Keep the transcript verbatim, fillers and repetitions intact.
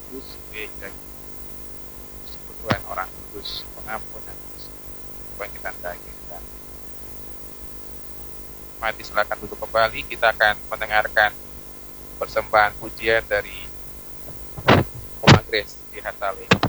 kudus, dan kebutuhan orang kudus, pengampunan bangkitan daging. Dan mati silakan duduk kembali. Kita akan mendengarkan persembahan pujian dari Oma Grace di Hatale.